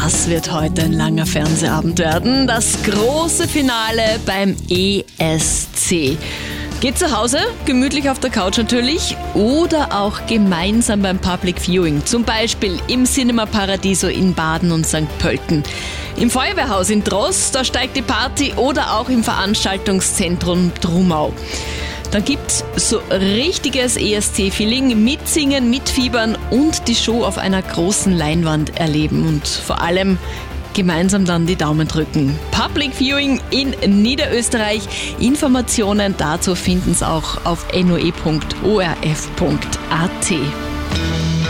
Das wird heute ein langer Fernsehabend werden. Das große Finale beim ESC. Geht zu Hause, gemütlich auf der Couch natürlich, oder auch gemeinsam beim Public Viewing. Zum Beispiel im Cinema Paradiso in Baden und St. Pölten. Im Feuerwehrhaus in Trost, da steigt die Party, oder auch im Veranstaltungszentrum Trumau. Dann gibt's so richtiges ESC-Feeling, mitsingen, mitfiebern und die Show auf einer großen Leinwand erleben und vor allem gemeinsam dann die Daumen drücken. Public Viewing in Niederösterreich. Informationen dazu finden Sie auch auf noe.orf.at.